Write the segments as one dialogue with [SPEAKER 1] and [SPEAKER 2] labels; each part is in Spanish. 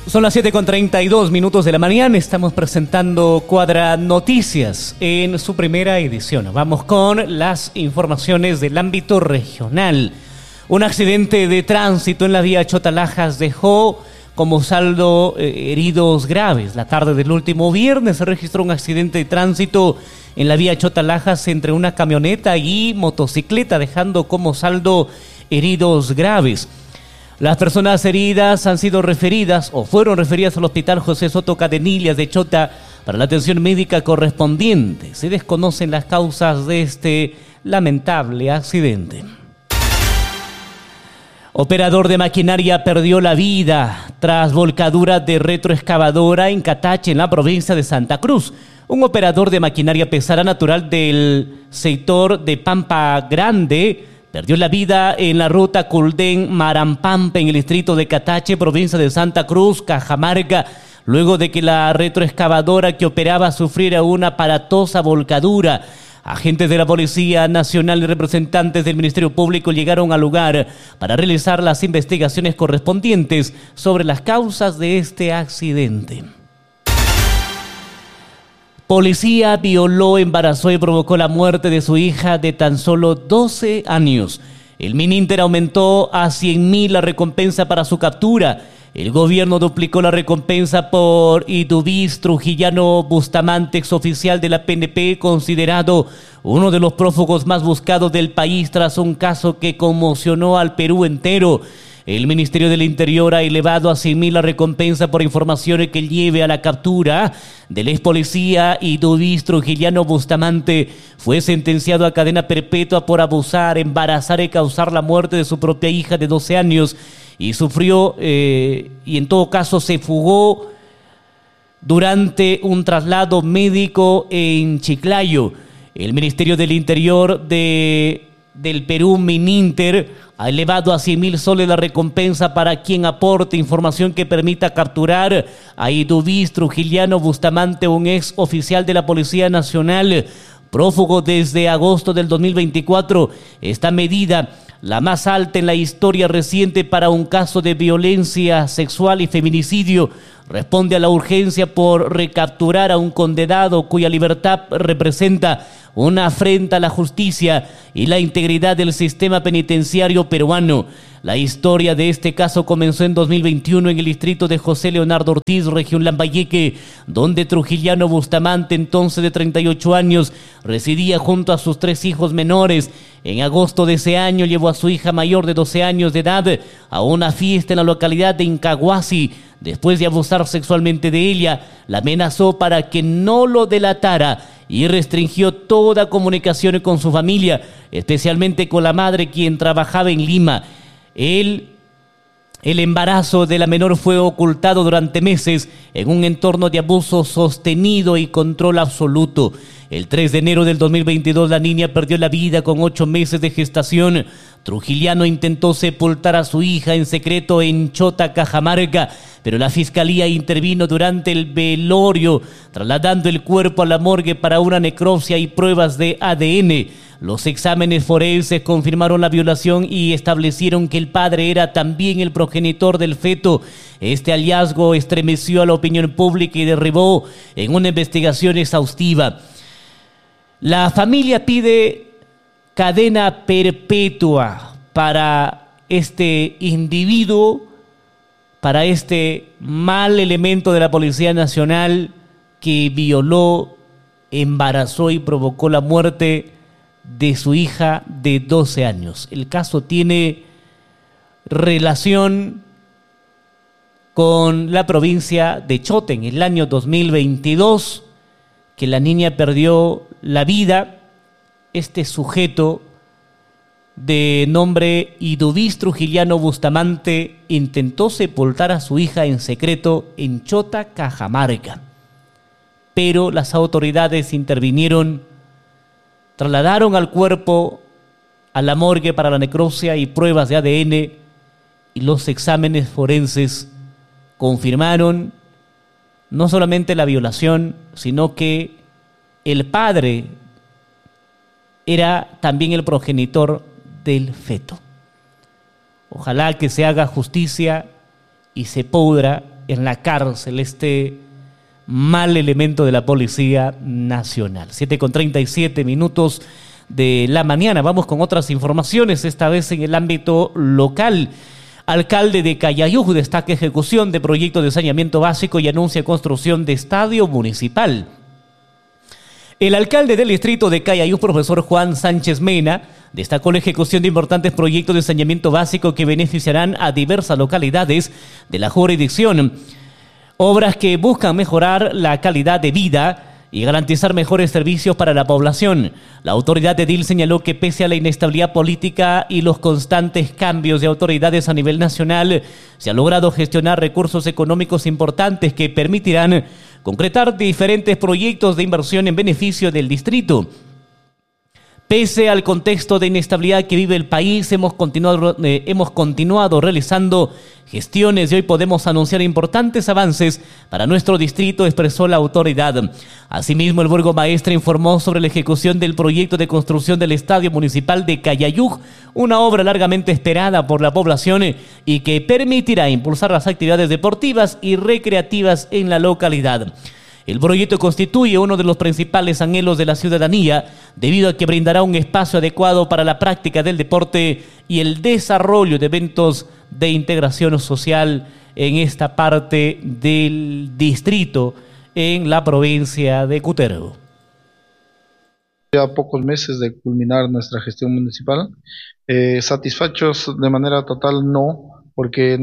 [SPEAKER 1] Son las 7:32 de la mañana. Estamos presentando Cuadra Noticias en su primera edición. Vamos con las informaciones del ámbito regional. Un accidente de tránsito en la vía Chota-Lajas dejó como saldo heridos graves. La tarde del último viernes se registró un accidente de tránsito en la vía Chota-Lajas entre una camioneta y motocicleta, dejando como saldo heridos graves. Las personas heridas han sido referidas o fueron referidas al Hospital José Soto Cadenillas de Chota para la atención médica correspondiente. Se desconocen las causas de este lamentable accidente. Operador de maquinaria perdió la vida tras volcadura de retroexcavadora en Catache, en la provincia de Santa Cruz. Un operador de maquinaria pesada natural del sector de Pampa Grande perdió la vida en la ruta Culdén-Marampampa en el distrito de Catache, provincia de Santa Cruz, Cajamarca, luego de que la retroexcavadora que operaba sufriera una aparatosa volcadura. Agentes de la Policía Nacional y representantes del Ministerio Público llegaron al lugar para realizar las investigaciones correspondientes sobre las causas de este accidente. Policía violó, embarazó y provocó la muerte de su hija de tan solo 12 años. El Mininter aumentó a 100.000 la recompensa para su captura. El gobierno duplicó la recompensa por Idubis Trujillano Bustamante, exoficial de la PNP, considerado uno de los prófugos más buscados del país tras un caso que conmocionó al Perú entero. El Ministerio del Interior ha elevado a 100.000 la recompensa por informaciones que lleve a la captura del ex policía Idubis Trujillano Bustamante. Fue sentenciado a cadena perpetua por abusar, embarazar y causar la muerte de su propia hija de 12 años y sufrió, y en todo caso se fugó durante un traslado médico en Chiclayo. El Ministerio del Interior del Perú, Mininter, ha elevado a 100.000 soles la recompensa para quien aporte información que permita capturar a Idubis Trujillano Bustamante, un ex oficial de la Policía Nacional, prófugo desde agosto del 2024. Esta medida, la más alta en la historia reciente para un caso de violencia sexual y feminicidio, responde a la urgencia por recapturar a un condenado cuya libertad representa una afrenta a la justicia y la integridad del sistema penitenciario peruano. La historia de este caso comenzó en 2021 en el distrito de José Leonardo Ortiz, región Lambayeque, donde Trujillano Bustamante, entonces de 38 años, residía junto a sus 3 hijos menores. En agosto de ese año llevó a su hija mayor de 12 años de edad a una fiesta en la localidad de Incahuasi. Después de abusar sexualmente de ella, la amenazó para que no lo delatara y restringió toda comunicación con su familia, especialmente con la madre, quien trabajaba en Lima. El embarazo de la menor fue ocultado durante meses en un entorno de abuso sostenido y control absoluto. El 3 de enero del 2022 la niña perdió la vida con 8 meses de gestación. Trujillano intentó sepultar a su hija en secreto en Chota, Cajamarca, pero la fiscalía intervino durante el velorio, trasladando el cuerpo a la morgue para una necropsia y pruebas de ADN. Los exámenes forenses confirmaron la violación y establecieron que el padre era también el progenitor del feto. Este hallazgo estremeció a la opinión pública y derivó en una investigación exhaustiva. La familia pide cadena perpetua para este individuo, para este mal elemento de la Policía Nacional que violó, embarazó y provocó la muerte de su hija de 12 años. El caso tiene relación con la provincia de Chota en el año 2022, que la niña perdió la vida. Este sujeto de nombre Idubis Trujillano Bustamante intentó sepultar a su hija en secreto en Chota, Cajamarca, pero las autoridades intervinieron, trasladaron al cuerpo a la morgue para la necropsia y pruebas de ADN, y los exámenes forenses confirmaron no solamente la violación, sino que el padre era también el progenitor del feto. Ojalá que se haga justicia y se pudra en la cárcel este mal elemento de la Policía Nacional. 7:37 de la mañana. Vamos con otras informaciones, esta vez en el ámbito local. Alcalde de Cayayuj destaca ejecución de proyecto de saneamiento básico y anuncia construcción de estadio municipal. El alcalde del distrito de Cayayuj, profesor Juan Sánchez Mena, destacó la ejecución de importantes proyectos de saneamiento básico que beneficiarán a diversas localidades de la jurisdicción. Obras que buscan mejorar la calidad de vida y garantizar mejores servicios para la población. La autoridad edil señaló que pese a la inestabilidad política y los constantes cambios de autoridades a nivel nacional, se ha logrado gestionar recursos económicos importantes que permitirán concretar diferentes proyectos de inversión en beneficio del distrito. Pese al contexto de inestabilidad que vive el país, hemos continuado realizando gestiones y hoy podemos anunciar importantes avances para nuestro distrito, expresó la autoridad. Asimismo, el burgomaestre informó sobre la ejecución del proyecto de construcción del Estadio Municipal de Cayayuj, una obra largamente esperada por la población y que permitirá impulsar las actividades deportivas y recreativas en la localidad. El proyecto constituye uno de los principales anhelos de la ciudadanía, debido a que brindará un espacio adecuado para la práctica del deporte y el desarrollo de eventos de integración social en esta parte del distrito, en la provincia de Cutervo.
[SPEAKER 2] Ya a pocos meses de culminar nuestra gestión municipal, satisfechos de manera total no, porque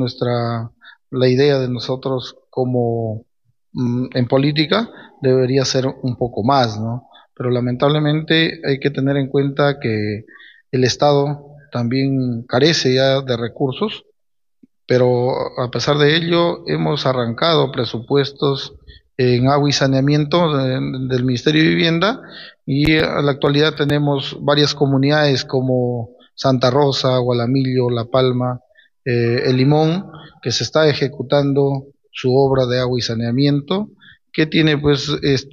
[SPEAKER 2] la idea de nosotros como en política debería ser un poco más, ¿no? Pero lamentablemente hay que tener en cuenta que el Estado también carece ya de recursos, pero a pesar de ello hemos arrancado presupuestos en agua y saneamiento del Ministerio de Vivienda, y a la actualidad tenemos varias comunidades como Santa Rosa, Gualamillo, La Palma, El Limón, que se está ejecutando su obra de agua y saneamiento, que tiene pues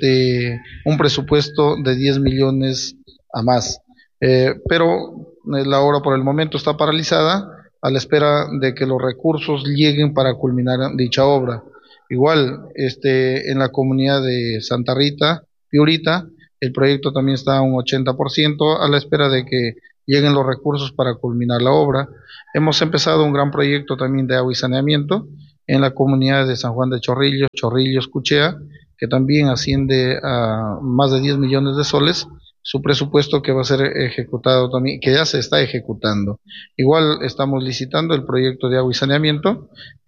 [SPEAKER 2] un presupuesto de 10 millones a más, pero la obra por el momento está paralizada a la espera de que los recursos lleguen para culminar dicha obra. Igual en la comunidad de Santa Rita, Piurita, el proyecto también está a un 80% a la espera de que lleguen los recursos para culminar la obra. Hemos empezado un gran proyecto también de agua y saneamiento en la comunidad de San Juan de Chorrillos, Chorrillos, Cuchea, que también asciende a más de 10 millones de soles, su presupuesto que va a ser ejecutado también, que ya se está ejecutando. Igual estamos licitando el proyecto de agua y saneamiento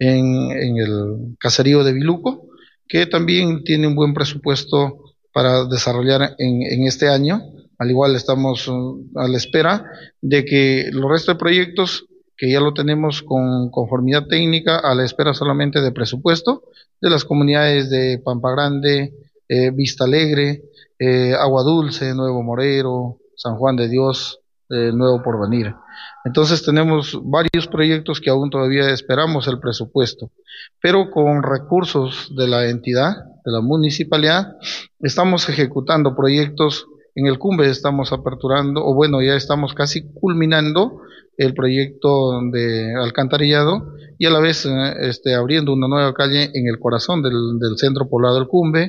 [SPEAKER 2] en el caserío de Viluco, que también tiene un buen presupuesto para desarrollar en este año. Al igual estamos a la espera de que los restos de proyectos, que ya lo tenemos con conformidad técnica, a la espera solamente de presupuesto, de las comunidades de Pampa Grande, Vista Alegre, Agua Dulce, Nuevo Morero, San Juan de Dios, Nuevo Porvenir. Entonces tenemos varios proyectos que aún todavía esperamos el presupuesto, pero con recursos de la entidad, de la municipalidad, estamos ejecutando proyectos. En el Cumbe estamos aperturando, o bueno, ya estamos casi culminando el proyecto de alcantarillado y a la vez abriendo una nueva calle en el corazón del centro poblado del Cumbe,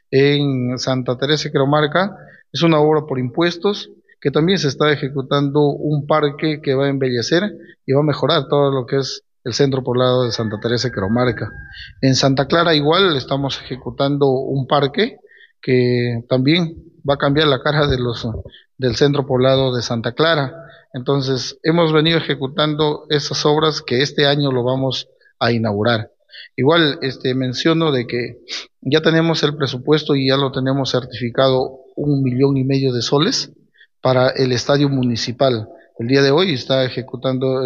[SPEAKER 2] en Santa Teresa de Queromarca. Es una obra por impuestos que también se está ejecutando un parque que va a embellecer y va a mejorar todo lo que es el centro poblado de Santa Teresa de Queromarca. En Santa Clara igual estamos ejecutando un parque que también va a cambiar la cara del centro poblado de Santa Clara. Entonces, hemos venido ejecutando esas obras que este año lo vamos a inaugurar. Igual, menciono de que ya tenemos el presupuesto y ya lo tenemos certificado 1,5 millones de soles para el estadio municipal. El día de hoy está ejecutando,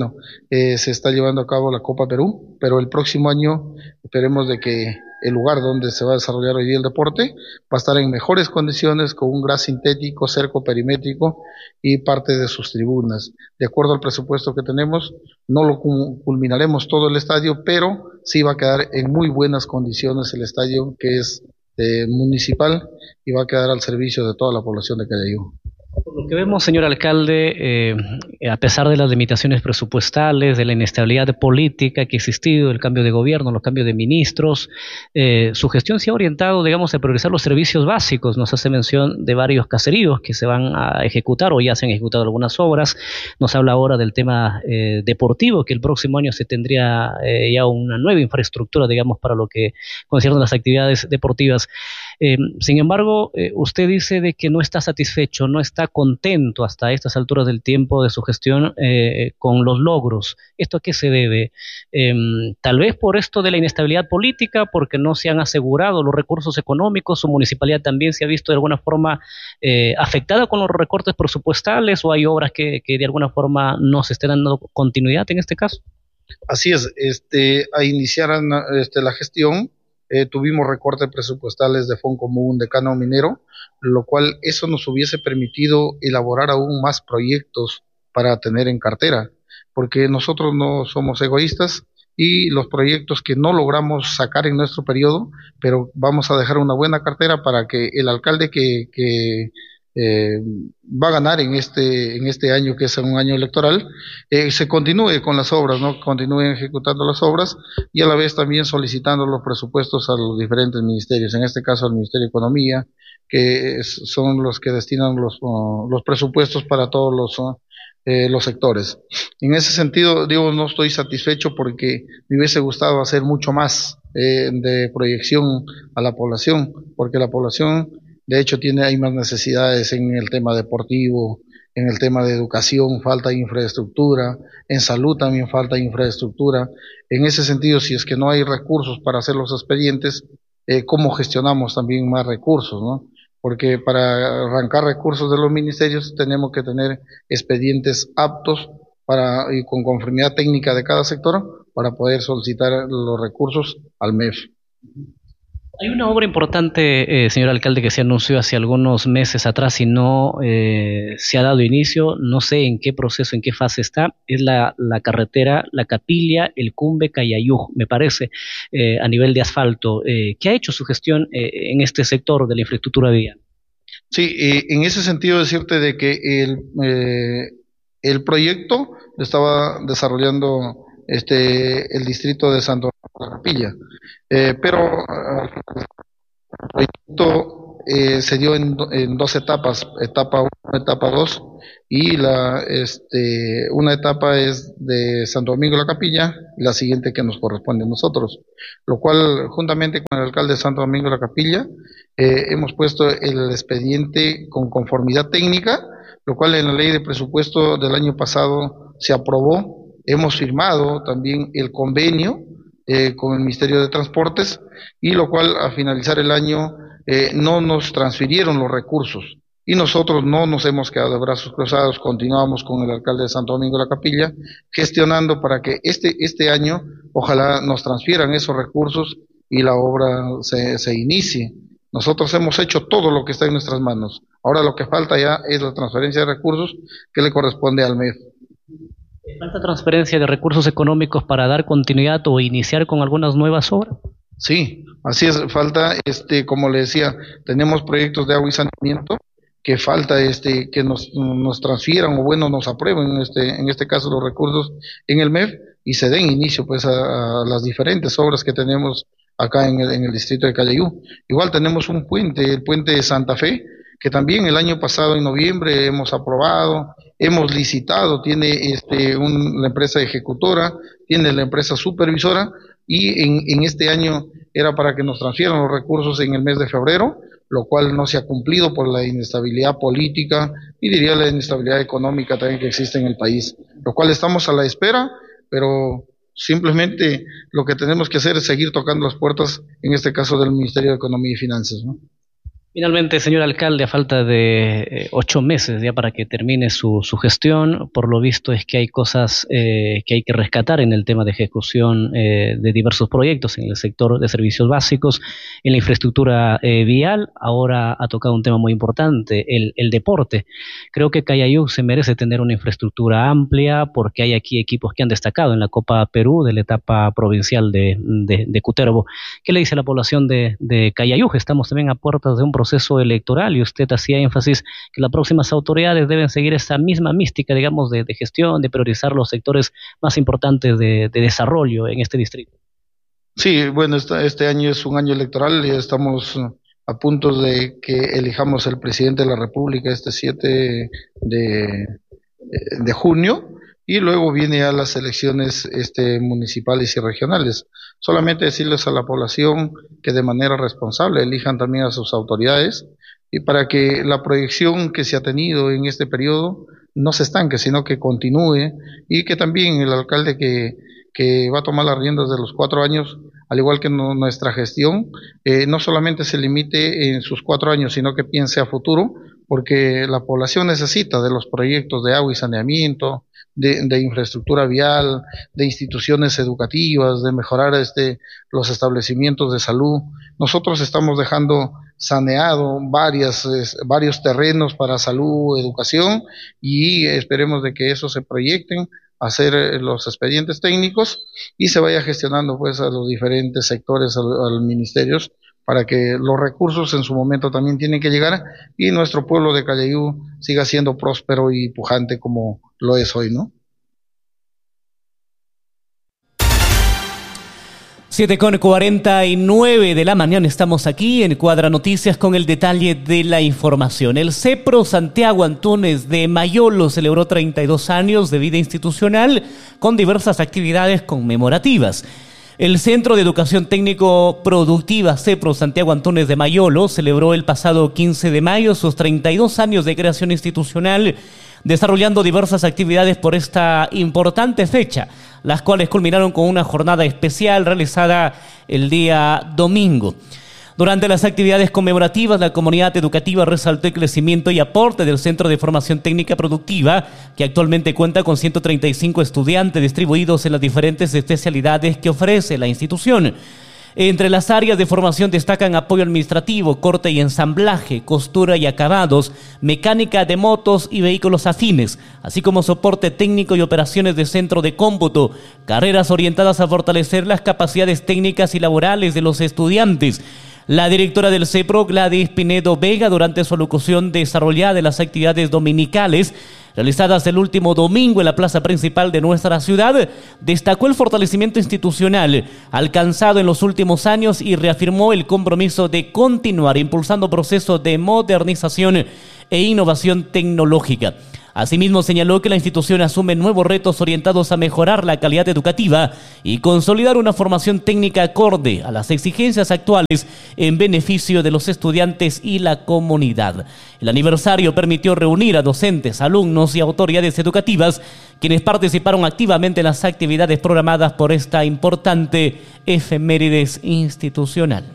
[SPEAKER 2] se está llevando a cabo la Copa Perú, pero el próximo año esperemos de que el lugar donde se va a desarrollar hoy día el deporte va a estar en mejores condiciones, con un gras sintético, cerco perimétrico y parte de sus tribunas. De acuerdo al presupuesto que tenemos, no lo culminaremos todo el estadio, pero sí va a quedar en muy buenas condiciones el estadio, que es municipal, y va a quedar al servicio de toda la población de Cayayuj.
[SPEAKER 3] Lo que vemos, señor alcalde, a pesar de las limitaciones presupuestales, de la inestabilidad política que ha existido, el cambio de gobierno, los cambios de ministros, su gestión se ha orientado, digamos, a priorizar los servicios básicos. Nos hace mención de varios caseríos que se van a ejecutar o ya se han ejecutado algunas obras. Nos habla ahora del tema deportivo, que el próximo año se tendría ya una nueva infraestructura, digamos, para lo que concierne las actividades deportivas. Sin embargo, usted dice de que no está satisfecho, no está contento hasta estas alturas del tiempo de su gestión con los logros. ¿Esto a qué se debe? Tal vez por esto de la inestabilidad política, porque no se han asegurado los recursos económicos, su municipalidad también se ha visto de alguna forma afectada con los recortes presupuestales, o hay obras que de alguna forma no se estén dando continuidad en este caso.
[SPEAKER 2] Así es, a iniciar la gestión, tuvimos recortes presupuestales de Fondo Común de Cánodo Minero, lo cual eso nos hubiese permitido elaborar aún más proyectos para tener en cartera, porque nosotros no somos egoístas y los proyectos que no logramos sacar en nuestro periodo, pero vamos a dejar una buena cartera para que el alcalde que va a ganar en este año, que es un año electoral, se continúe con las obras, ¿no? Continúen ejecutando las obras y a la vez también solicitando los presupuestos a los diferentes ministerios, en este caso al Ministerio de Economía, que son los que destinan los presupuestos para todos los sectores. En ese sentido, digo, no estoy satisfecho porque me hubiese gustado hacer mucho más de proyección a la población, porque la población de hecho hay más necesidades en el tema deportivo, en el tema de educación, falta de infraestructura, en salud también falta infraestructura. En ese sentido, si es que no hay recursos para hacer los expedientes, ¿cómo gestionamos también más recursos, no? Porque para arrancar recursos de los ministerios tenemos que tener expedientes aptos y con conformidad técnica de cada sector para poder solicitar los recursos al MEF.
[SPEAKER 3] Hay una obra importante, señor alcalde, que se anunció hace algunos meses atrás y no se ha dado inicio, no sé en qué proceso, en qué fase está, es la carretera La Capilla, El Cumbe, Cayayuj, me parece, a nivel de asfalto. ¿Qué ha hecho su gestión en este sector de la infraestructura vial?
[SPEAKER 2] Sí, en ese sentido decirte de que el proyecto lo estaba desarrollando el distrito de Santo Domingo de la Capilla, pero el proyecto se dio en dos etapas, etapa 1, etapa 2, y una etapa es de Santo Domingo de la Capilla, y la siguiente que nos corresponde a nosotros, lo cual juntamente con el alcalde de Santo Domingo de la Capilla hemos puesto el expediente con conformidad técnica, lo cual en la ley de presupuesto del año pasado se aprobó. Hemos firmado también el convenio con el Ministerio de Transportes, y lo cual a finalizar el año no nos transfirieron los recursos y nosotros no nos hemos quedado de brazos cruzados, continuamos con el alcalde de Santo Domingo de la Capilla gestionando para que este año ojalá nos transfieran esos recursos y la obra se inicie. Nosotros hemos hecho todo lo que está en nuestras manos, ahora lo que falta ya es la transferencia de recursos que le corresponde al MEF.
[SPEAKER 3] ¿Falta transferencia de recursos económicos para dar continuidad o iniciar con algunas nuevas obras?
[SPEAKER 2] Sí, así es, falta, como le decía, tenemos proyectos de agua y saneamiento que falta que nos transfieran o bueno nos aprueben en este caso los recursos en el MEF y se den inicio pues a las diferentes obras que tenemos acá en el distrito de Cayayú. Igual tenemos un puente, el puente de Santa Fe, que también el año pasado en noviembre hemos aprobado, hemos licitado, tiene la empresa ejecutora, tiene la empresa supervisora, y en este año era para que nos transfieran los recursos en el mes de febrero, lo cual no se ha cumplido por la inestabilidad política y diría la inestabilidad económica también que existe en el país, lo cual estamos a la espera, pero simplemente lo que tenemos que hacer es seguir tocando las puertas, en este caso del Ministerio de Economía y Finanzas, ¿no?
[SPEAKER 3] Finalmente, señor alcalde, a falta de 8 meses ya para que termine su gestión, por lo visto es que hay cosas que hay que rescatar en el tema de ejecución de diversos proyectos en el sector de servicios básicos, en la infraestructura vial. Ahora ha tocado un tema muy importante, el deporte. Creo que Cayayú se merece tener una infraestructura amplia porque hay aquí equipos que han destacado en la Copa Perú de la etapa provincial de Cutervo. ¿Qué le dice a la población de Cayayú? Estamos también a puertas de un proceso proceso electoral, y usted hacía énfasis que las próximas autoridades deben seguir esa misma mística, digamos, de gestión, de priorizar los sectores más importantes de desarrollo en este distrito.
[SPEAKER 2] Sí, bueno, este año es un año electoral y estamos a punto de que elijamos el presidente de la República este 7 de junio, y luego viene a las elecciones municipales y regionales. Solamente decirles a la población que de manera responsable elijan también a sus autoridades, y para que la proyección que se ha tenido en este periodo no se estanque, sino que continúe, y que también el alcalde que va a tomar las riendas de los 4 años, al igual que nuestra gestión, no solamente se limite en sus 4 años, sino que piense a futuro, porque la población necesita de los proyectos de agua y saneamiento, de infraestructura vial, de instituciones educativas, de mejorar los establecimientos de salud. Nosotros estamos dejando saneado varios terrenos para salud, educación, y esperemos de que eso se proyecten, hacer los expedientes técnicos y se vaya gestionando pues a los diferentes sectores, a los ministerios, para que los recursos en su momento también tienen que llegar y nuestro pueblo de Calleyú siga siendo próspero y pujante como lo es hoy, ¿no?
[SPEAKER 1] 7:49 de la mañana, estamos aquí en Cuadra Noticias con el detalle de la información. El CEPRO Santiago Antúnez de Mayolo celebró 32 años de vida institucional con diversas actividades conmemorativas. El Centro de Educación Técnico Productiva CEPRO Santiago Antúnez de Mayolo celebró el pasado 15 de mayo sus 32 años de creación institucional, desarrollando diversas actividades por esta importante fecha, las cuales culminaron con una jornada especial realizada el día domingo. Durante las actividades conmemorativas, la comunidad educativa resaltó el crecimiento y aporte del Centro de Formación Técnica Productiva, que actualmente cuenta con 135 estudiantes distribuidos en las diferentes especialidades que ofrece la institución. Entre las áreas de formación destacan apoyo administrativo, corte y ensamblaje, costura y acabados, mecánica de motos y vehículos afines, así como soporte técnico y operaciones de centro de cómputo, carreras orientadas a fortalecer las capacidades técnicas y laborales de los estudiantes. La directora del CEPRO, Gladys Pinedo Vega, durante su alocución desarrollada de las actividades dominicales realizadas el último domingo en la plaza principal de nuestra ciudad, destacó el fortalecimiento institucional alcanzado en los últimos años y reafirmó el compromiso de continuar impulsando procesos de modernización e innovación tecnológica. Asimismo, señaló que la institución asume nuevos retos orientados a mejorar la calidad educativa y consolidar una formación técnica acorde a las exigencias actuales en beneficio de los estudiantes y la comunidad. El aniversario permitió reunir a docentes, alumnos y autoridades educativas, quienes participaron activamente en las actividades programadas por esta importante efemérides institucional.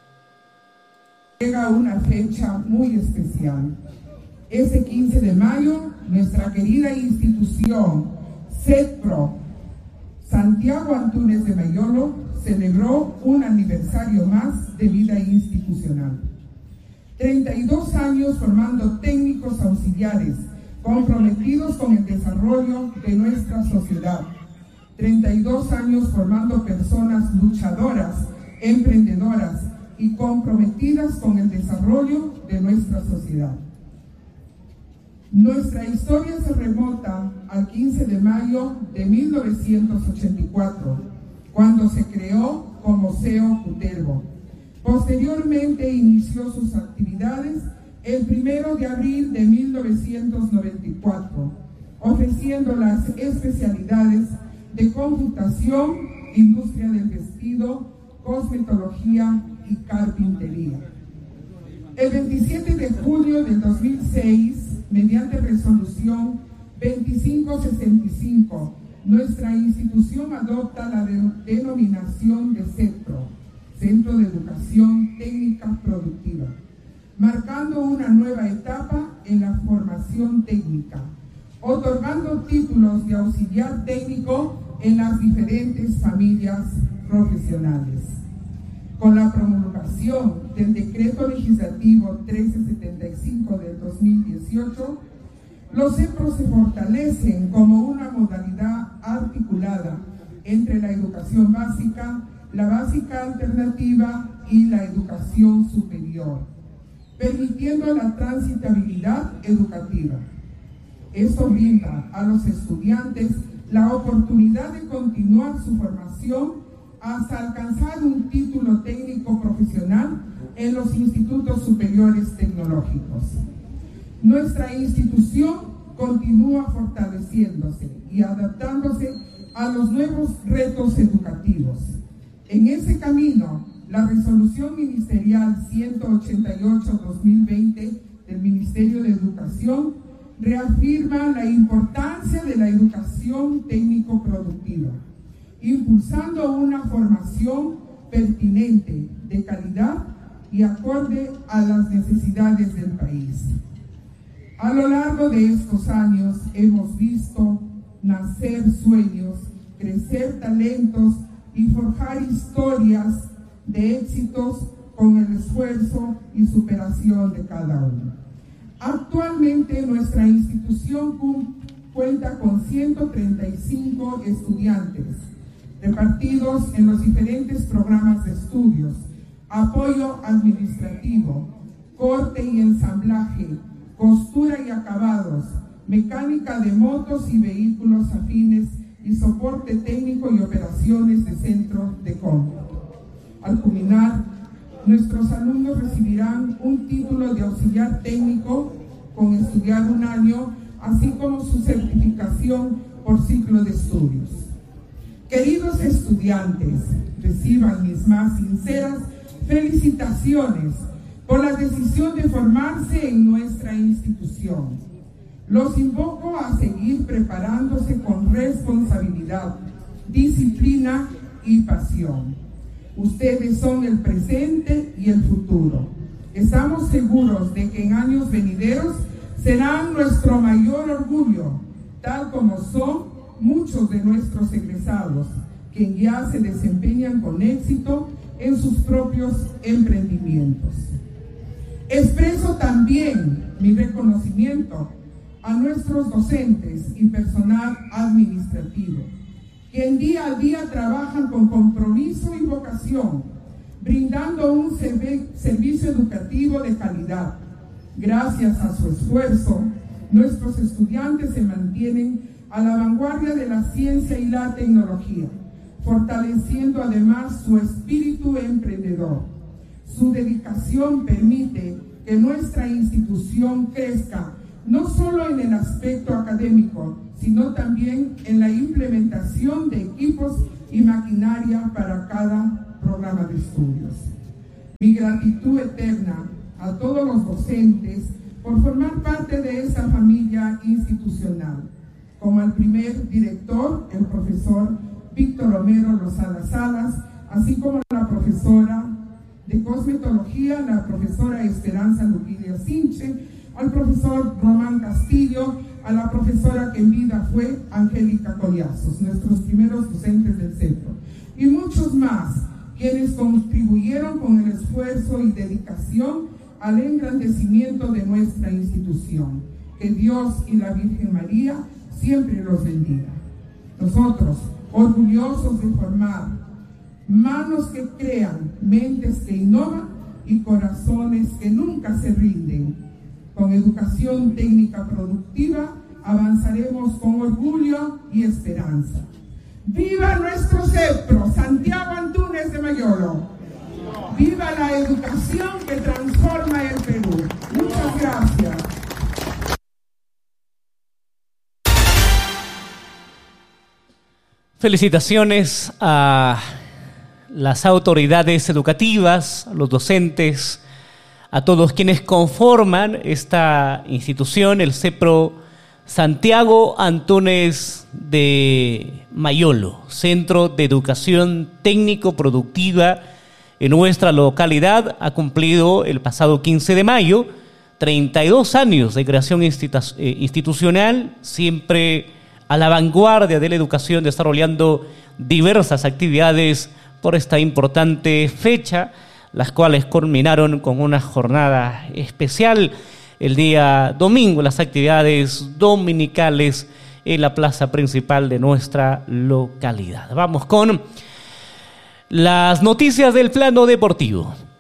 [SPEAKER 4] Llega una fecha muy especial. Ese 15 de mayo, nuestra querida institución CEPRO Santiago Antúnez de Mayolo celebró un aniversario más de vida institucional. 32 años formando técnicos auxiliares comprometidos con el desarrollo de nuestra sociedad. 32 años formando personas luchadoras, emprendedoras y comprometidas con el desarrollo de nuestra sociedad. Nuestra historia se remonta al 15 de mayo de 1984, cuando se creó como CEO Cutervo. Posteriormente inició sus actividades el 1 de abril de 1994, ofreciendo las especialidades de computación, industria del vestido, cosmetología y carpintería. El 27 de julio del 2006, mediante resolución 2565, nuestra institución adopta la denominación de CEPRO, Centro de Educación Técnica Productiva, marcando una nueva etapa en la formación técnica, otorgando títulos de auxiliar técnico en las diferentes familias profesionales. Con la promulgación del Decreto Legislativo 1375 del 2018, los CEPROS se fortalecen como una modalidad articulada entre la educación básica, la básica alternativa y la educación superior, permitiendo la transitabilidad educativa. Esto brinda a los estudiantes la oportunidad de continuar su formación hasta alcanzar un título técnico profesional en los institutos superiores tecnológicos. Nuestra institución continúa fortaleciéndose y adaptándose a los nuevos retos educativos. En ese camino, la resolución ministerial 188-2020 del Ministerio de Educación reafirma la importancia de la educación técnico-productiva, impulsando una formación pertinente, de calidad y acorde a las necesidades del país. A lo largo de estos años hemos visto nacer sueños, crecer talentos y forjar historias de éxitos con el esfuerzo y superación de cada uno. Actualmente nuestra institución cuenta con 135 estudiantes repartidos en los diferentes programas de estudios: apoyo administrativo, corte y ensamblaje, costura y acabados, mecánica de motos y vehículos afines y soporte técnico y operaciones de centro de cómputo. Al culminar, nuestros alumnos recibirán un título de auxiliar técnico con estudiar un año, así como su certificación por ciclo de estudios. Queridos estudiantes, reciban mis más sinceras felicitaciones por la decisión de formarse en nuestra institución. Los invoco a seguir preparándose con responsabilidad, disciplina y pasión. Ustedes son el presente y el futuro. Estamos seguros de que en años venideros serán nuestro mayor orgullo, tal como son muchos de nuestros egresados, quienes ya se desempeñan con éxito en sus propios emprendimientos. Expreso también mi reconocimiento a nuestros docentes y personal administrativo, quien día a día trabajan con compromiso y vocación, brindando un servicio educativo de calidad. Gracias a su esfuerzo, nuestros estudiantes se mantienen a la vanguardia de la ciencia y la tecnología, fortaleciendo además su espíritu emprendedor. Su dedicación permite que nuestra institución crezca no solo en el aspecto académico, sino también en la implementación de equipos y maquinaria para cada programa de estudios. Mi gratitud eterna a todos los docentes por formar parte de esta familia institucional, como al primer director, el profesor Víctor Homero Lozada Salas, así como a la profesora de cosmetología, la profesora Esperanza Luquidia Sinche, al profesor Román Castillo, a la profesora que en vida fue Angélica Collazos, nuestros primeros docentes del centro, y muchos más, quienes contribuyeron con el esfuerzo y dedicación al engrandecimiento de nuestra institución. Que Dios y la Virgen María siempre los bendiga. Nosotros, orgullosos de formar manos que crean, mentes que innovan y corazones que nunca se rinden. Con educación técnica productiva avanzaremos con orgullo y esperanza. ¡Viva nuestro CEPRO, Santiago Antúnez de Mayolo! ¡Viva la educación que transforma el Perú! Muchas gracias.
[SPEAKER 1] Felicitaciones a las autoridades educativas, a los docentes, a todos quienes conforman esta institución, el CEPRO Santiago Antúnez de Mayolo, Centro de Educación Técnico-Productiva en nuestra localidad. Ha cumplido el pasado 15 de mayo 32 años de creación institucional, siempre a la vanguardia de la educación, desarrollando diversas actividades por esta importante fecha, las cuales culminaron con una jornada especial el día domingo, las actividades dominicales en la plaza principal de nuestra localidad. Vamos con las noticias del plano deportivo.